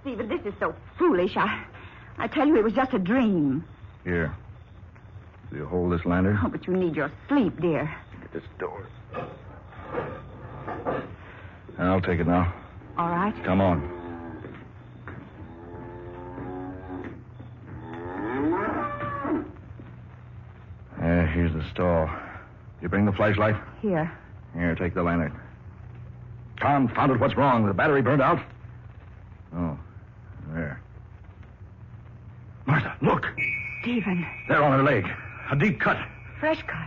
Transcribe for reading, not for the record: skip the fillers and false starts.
Stephen, this is so foolish. I tell you, it was just a dream. Here. Do you hold this lantern? Oh, but you need your sleep, dear. Get this door. I'll take it now. All right. Come on. Here's the stall. You bring the flashlight? Here. Here, take the lantern. Confound it, what's wrong? The battery burned out? Oh, there. Martha, look. Stephen. There on her leg. A deep cut. Fresh cut.